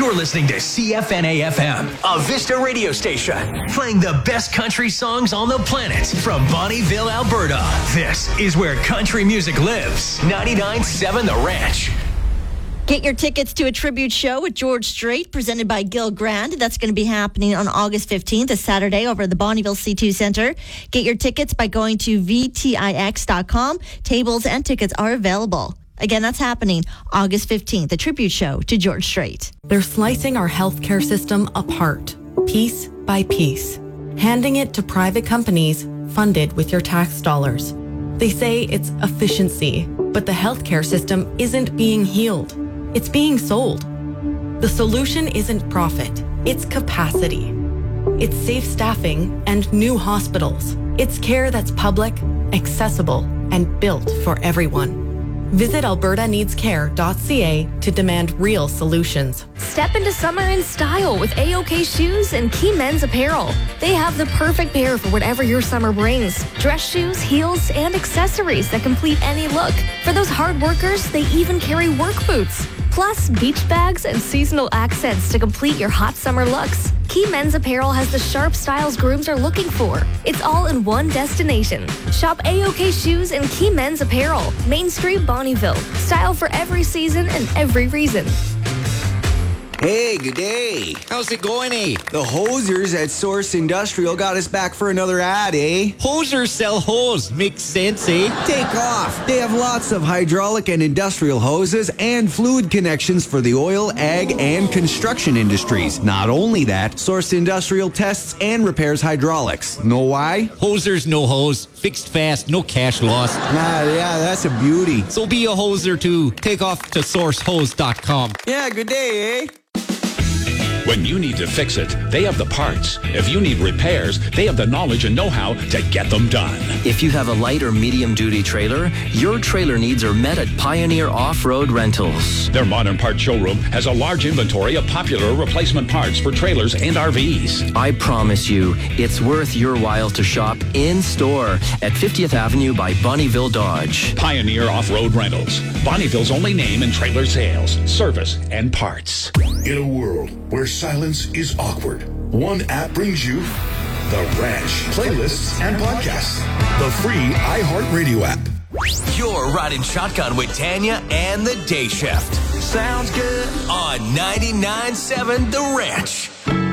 You're listening to CFNA FM, a Vista radio station, playing the best country songs on the planet from Bonnyville, Alberta. This is where country music lives. 99.7 The Ranch. Get your tickets to a tribute show with George Strait, presented by Gil Grand. That's going to be happening on August 15th, a Saturday, over at the Bonnyville C2 Center. Get your tickets by going to vtix.com. Tables and tickets are available. Again, that's happening August 15th, a tribute show to George Strait. They're slicing our healthcare system apart, piece by piece, handing it to private companies funded with your tax dollars. They say it's efficiency, but the healthcare system isn't being healed. It's being sold. The solution isn't profit, it's capacity. It's safe staffing and new hospitals. It's care that's public, accessible, and built for everyone. Visit albertaneedscare.ca to demand real solutions. Step into summer in style with A-OK Shoes and Key Men's Apparel. They have the perfect pair for whatever your summer brings. Dress shoes, heels, and accessories that complete any look. For those hard workers, they even carry work boots. Plus, beach bags and seasonal accents to complete your hot summer looks. Key Men's Apparel has the sharp styles grooms are looking for. It's all in one destination. Shop A-OK Shoes and Key Men's Apparel, Main Street, Bonnyville. Style for every season and every reason. Hey, good day. How's it going, eh? The hosers at Source Industrial got us back for another ad, eh? Hosers sell hose. Makes sense, eh? Take off. They have lots of hydraulic and industrial hoses and fluid connections for the oil, ag, and construction industries. Not only that, Source Industrial tests and repairs hydraulics. Know why? Hosers, no hose. Fixed fast, no cash loss. Yeah, that's a beauty. So be a hoser too. Take off to sourcehose.com. Yeah, good day, eh? When you need to fix it, they have the parts. If you need repairs, they have the knowledge and know-how to get them done. If you have a light or medium-duty trailer, your trailer needs are met at Pioneer Off-Road Rentals. Their modern part showroom has a large inventory of popular replacement parts for trailers and RVs. I promise you, it's worth your while to shop in-store at 50th Avenue by Bonnyville Dodge. Pioneer Off-Road Rentals. Bonnyville's only name in trailer sales, service, and parts. In a world where silence is awkward, one app brings you The Ranch, playlists and podcasts. The free iHeartRadio app. You're riding shotgun with Tanya and the Day Shift. Sounds good. On 99.7 The Ranch.